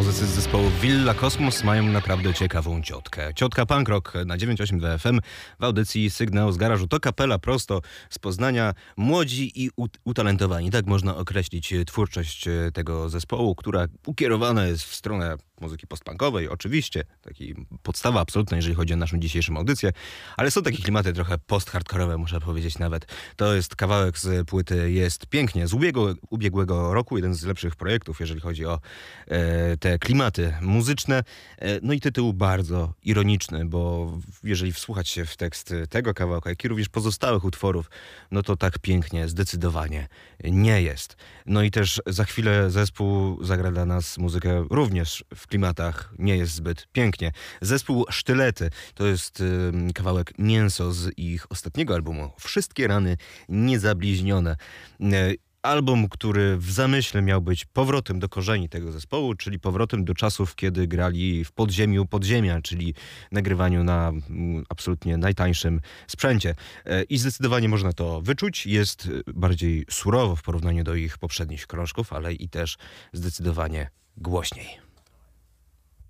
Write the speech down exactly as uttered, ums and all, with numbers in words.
Muzycy z zespołu Villa Kosmos mają naprawdę ciekawą ciotkę. Ciotka Punk Rock na dziewięć osiem dwa F M w audycji Sygnał z Garażu. To kapela prosto z Poznania. Młodzi i ut- utalentowani. Tak można określić twórczość tego zespołu, która ukierowana jest w stronę muzyki postpunkowej. Oczywiście, taki podstawa absolutna, jeżeli chodzi o naszą dzisiejszą audycję. Ale są takie klimaty trochę post-hardkorowe, muszę powiedzieć nawet. To jest kawałek z płyty Jest Pięknie. Z ubiegłego, ubiegłego roku. Jeden z lepszych projektów, jeżeli chodzi o e, te klimaty muzyczne. E, no i tytuł bardzo ironiczny, bo jeżeli wsłuchać się w tekst tego kawałka, jak i również pozostałych utworów, no to tak pięknie zdecydowanie nie jest. No i też za chwilę zespół zagra dla nas muzykę również w klimatach nie jest zbyt pięknie. Zespół Sztylety to jest y, kawałek Mięso z ich ostatniego albumu Wszystkie rany niezabliźnione. Y, Album, który w zamyśle miał być powrotem do korzeni tego zespołu, czyli powrotem do czasów, kiedy grali w podziemiu podziemia, czyli nagrywaniu na mm, absolutnie najtańszym sprzęcie. E, I zdecydowanie można to wyczuć. Jest bardziej surowo w porównaniu do ich poprzednich krążków, ale i też zdecydowanie głośniej.